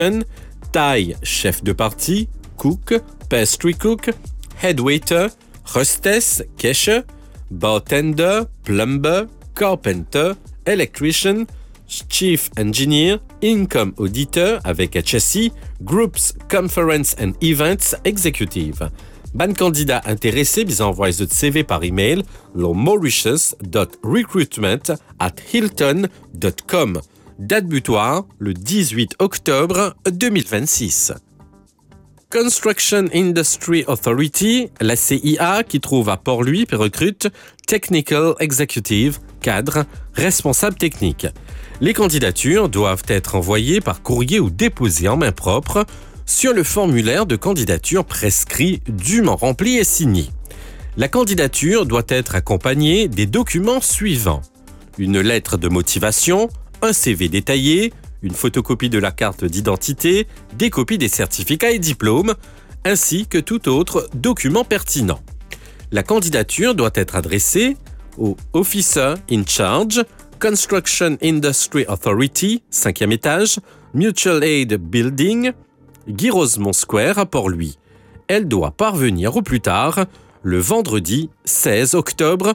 taille, chef de partie, cook, pastry cook, head waiter, hostess, caixa, bartender, plumber, carpenter, electrician, chief engineer, income auditor avec HSE, groups, conference and events executive. Ban candidat intéressé bisa envoyer votre CV par email au mauritius.recruitment@hilton.com. Date butoir le 18 octobre 2026. Construction Industry Authority, la CIA, qui trouve à Port-Louis et recrute Technical Executive, cadre, responsable technique. Les candidatures doivent être envoyées par courrier ou déposées en main propre sur le formulaire de candidature prescrit, dûment rempli et signé. La candidature doit être accompagnée des documents suivants: une lettre de motivation, un CV détaillé, une photocopie de la carte d'identité, des copies des certificats et diplômes, ainsi que tout autre document pertinent. La candidature doit être adressée au Officer in Charge, Construction Industry Authority, 5e étage, Mutual Aid Building, Guy Rosemont Square à Port-Louis. Elle doit parvenir au plus tard le vendredi 16 octobre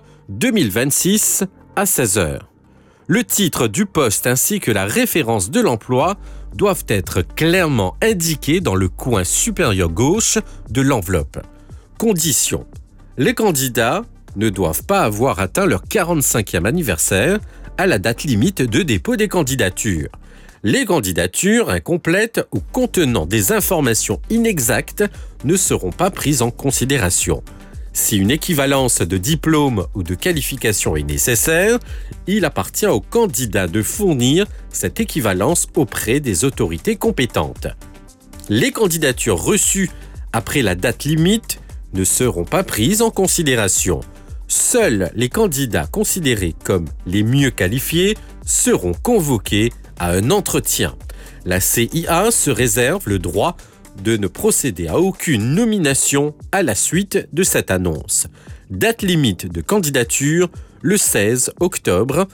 2026 à 16h. Le titre du poste ainsi que la référence de l'emploi doivent être clairement indiqués dans le coin supérieur gauche de l'enveloppe. Condition: les candidats ne doivent pas avoir atteint leur 45e anniversaire à la date limite de dépôt des candidatures. Les candidatures incomplètes ou contenant des informations inexactes ne seront pas prises en considération. Si une équivalence de diplôme ou de qualification est nécessaire, il appartient au candidat de fournir cette équivalence auprès des autorités compétentes. Les candidatures reçues après la date limite ne seront pas prises en considération. Seuls les candidats considérés comme les mieux qualifiés seront convoqués à un entretien. La CIA se réserve le droit de ne procéder à aucune nomination à la suite de cette annonce. Date limite de candidature le 16 octobre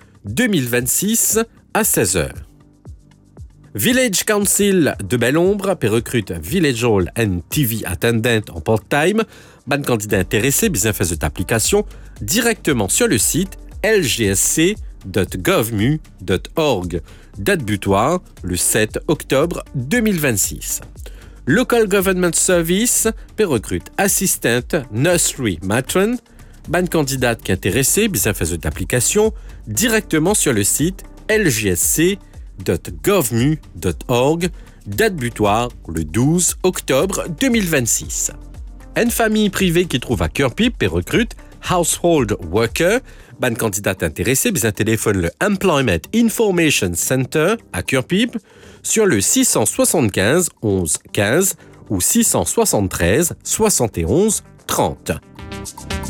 2026 à 16h. Village Council de Belle-Ombre recrute Village Hall and TV Attendant en part-time. Ban candidat intéressé, bien fait cette application directement sur le site lgsc.govmu.org. Date butoir le 7 octobre 2026. Local Government Service recrute Assistant Nursery Matron. Ban candidate qui est intéressée, bien fait cette application directement sur le site lgsc.govmu.org. Date butoir le 12 octobre 2026. Une famille privée qui trouve à Kirkpipe et recrute Household Worker. Ban candidate intéressée, bien téléphone le Employment Information Center à Kirkpipe sur le 675 11 15 ou 673 71 30.